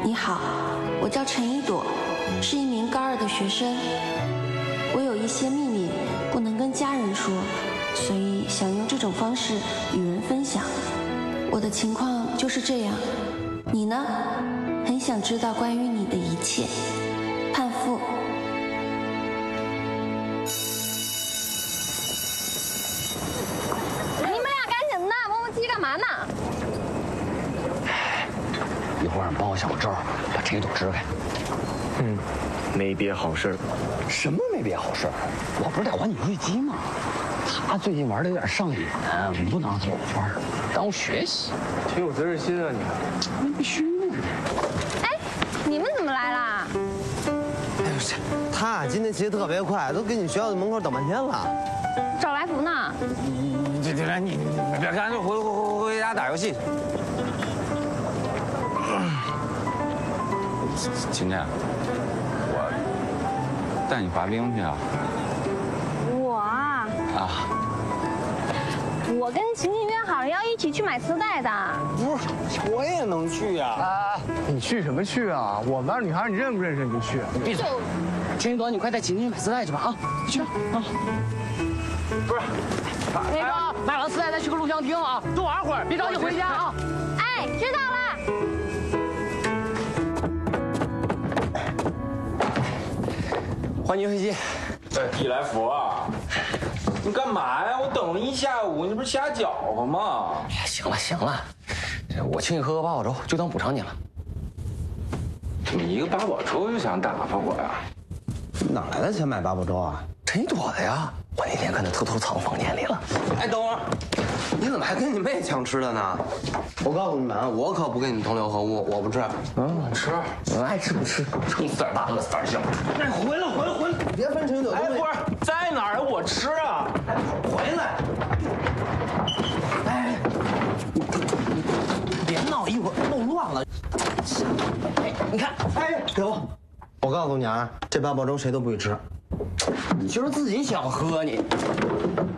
你好，我叫陈一朵，是一名高2的学生。我有一些秘密不能跟家人说，所以想用这种方式与人分享。我的情况就是这样，你呢？很想知道关于你的一切。盼父。 你们俩赶紧的，磨磨唧唧干嘛呢？ 一会儿你帮我想个招儿，把陈一朵支开。 没别好事儿。 什么没别好事儿？我不是得还你游戏机吗？他最近玩的有点上瘾，我们不能让他走弯儿，耽误学习。 挺有责任心啊你。 那必须的。 哎，你们怎么来啦？ 哎呦，他今天骑得特别快，都给你学校的门口等半天了。 找来福呢？ 你别干，就回家打游戏。 秦倩，我带你滑冰去啊！ 我啊，我跟晴晴约好了要一起去买磁带的。 不是，我也能去呀！ 你去什么去啊？我们班女孩你认不认识你就去。 闭嘴！陈一朵，你快带晴晴去买磁带去吧啊！去啊！ 不是， 那个买完磁带再去个录像厅啊，多玩会儿，别着急回家啊！ 哎，知道了。 还你游戏机。 易来福啊，你干嘛呀？我等了一下午，你不是瞎搅和吗？ 哎呀，行了行了，我请你喝个八宝粥，就当补偿你了。 怎么一个八宝粥就想打发我呀？ 哪来的钱买八宝粥啊？ 陈一朵的呀，我那天看他偷偷藏房间里了。 哎，等会儿，你怎么还跟你妹抢吃的呢？我告诉你们，我可不跟你们同流合污，我不吃。 吃，爱吃不吃，撑死点大，饿死点小。 哎，回来，别分陈一朵。 哎，不是，在哪儿？我吃啊！ 回来。哎，别闹，一会儿弄乱了。哎，你看，哎，给我。我告诉你啊，这八宝粥谁都不许吃。 你就是自己想喝你。